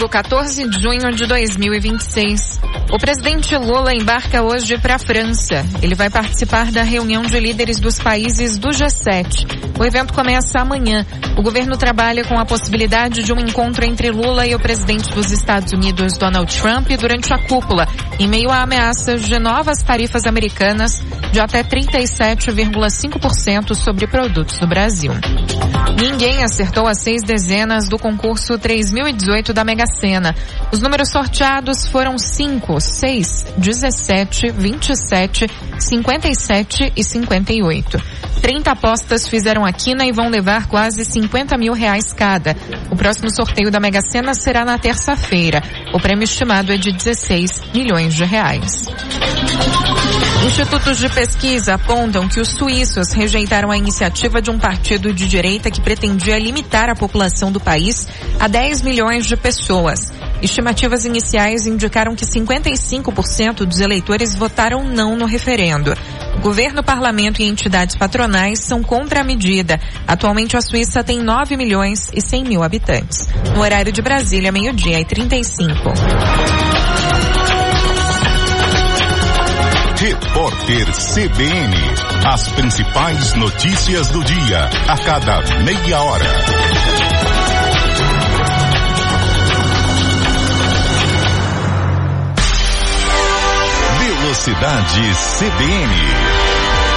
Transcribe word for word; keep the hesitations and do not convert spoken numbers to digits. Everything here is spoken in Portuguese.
domingo, quatorze de junho de dois mil e vinte e seis. O presidente Lula embarca hoje para a França. Ele vai participar da reunião de líderes dos países do G sete. O evento começa amanhã. O governo trabalha com a possibilidade de um encontro entre Lula e o presidente dos Estados Unidos, Donald Trump, durante a cúpula, em meio a ameaças de novas tarifas americanas de até trinta e sete vírgula cinco por cento sobre produtos do Brasil. Ninguém acertou as seis dezenas do concurso três mil e dezoito da Mega Sena. Os números sorteados foram cinco, seis, dezessete, vinte e sete, cinquenta e sete e cinquenta e oito. trinta apostas fizeram a quina e vão levar quase cinquenta mil reais cada. O próximo sorteio da Mega Sena será na terça-feira. O prêmio estimado é de dezesseis milhões de reais. Institutos de pesquisa apontam que os suíços rejeitaram a iniciativa de um partido de direita que pretendia limitar a população do país a dez milhões de pessoas. Estimativas iniciais indicaram que cinquenta e cinco por cento dos eleitores votaram não no referendo. O governo, parlamento e entidades patronais são contra a medida. Atualmente a Suíça tem nove milhões e cem mil habitantes. No horário de Brasília, meio-dia e trinta e cinco. Repórter C B N. As principais notícias do dia, a cada meia hora. Velocidade C B N.